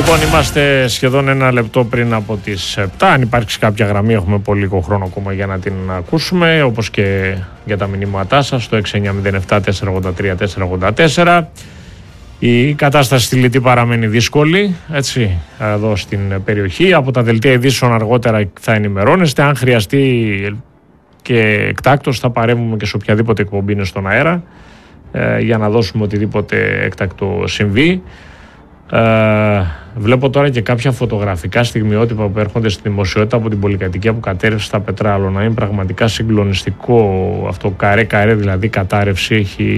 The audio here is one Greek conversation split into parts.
Λοιπόν, είμαστε σχεδόν ένα λεπτό πριν από τις 7. Αν υπάρξει κάποια γραμμή, έχουμε πολύ λίγο χρόνο ακόμα για να την ακούσουμε, όπως και για τα μηνύματά σας στο 6907-483-484. Η κατάσταση στη Λιτή παραμένει δύσκολη, έτσι, εδώ στην περιοχή. Από τα δελτία ειδήσεων αργότερα θα ενημερώνεστε. Αν χρειαστεί και εκτάκτως θα παρέμβουμε και σε οποιαδήποτε εκπομπή είναι στον αέρα, για να δώσουμε οτιδήποτε έκτακτο συμβεί. Βλέπω τώρα και κάποια φωτογραφικά στιγμιότυπα που έρχονται στη δημοσιότητα από την πολυκατοικία που κατέρευσε στα Πετράλωνα. Είναι πραγματικά συγκλονιστικό αυτό, καρέ δηλαδή κατάρρευση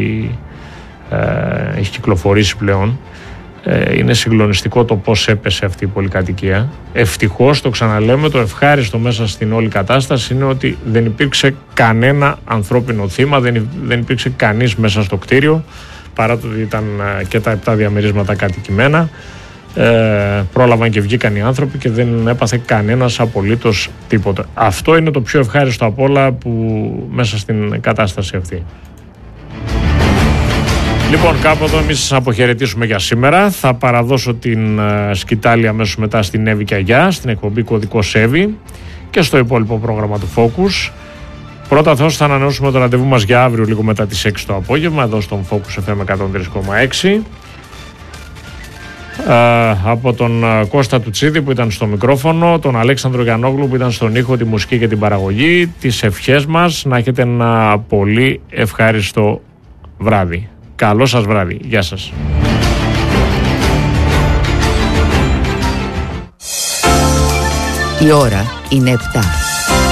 έχει κυκλοφορήσει πλέον. Είναι συγκλονιστικό το πώς έπεσε αυτή η πολυκατοικία. Ευτυχώς, το ξαναλέμε, το ευχάριστο μέσα στην όλη κατάσταση είναι ότι δεν υπήρξε κανένα ανθρώπινο θύμα, δεν υπήρξε κανείς μέσα στο κτίριο, παρά το ότι ήταν και τα 7 διαμερίσματα κατοικημένα. Πρόλαβαν και βγήκαν οι άνθρωποι και δεν έπαθε κανένας απολύτως τίποτα. Αυτό είναι το πιο ευχάριστο από όλα που μέσα στην κατάσταση αυτή. Λοιπόν, κάπου εδώ εμείς σας αποχαιρετήσουμε για σήμερα. Θα παραδώσω την σκητάλη αμέσως μετά στην Εύη και Αγιά, στην εκπομπή Κωδικός Εύη και στο υπόλοιπο πρόγραμμα του Focus. Πρώτα θα ανανεώσουμε το ραντεβού μας για αύριο λίγο μετά τις 6 το απόγευμα, εδώ στον Focus FM 103,6. Από τον Κώστα Τουτσίδη που ήταν στο μικρόφωνο, τον Αλέξανδρο Γιαννόγλου που ήταν στον ήχο, τη μουσική και την παραγωγή. Τις ευχές μας να έχετε ένα πολύ ευχάριστο βράδυ. Καλό σας βράδυ. Γεια σας. Η ώρα είναι 7.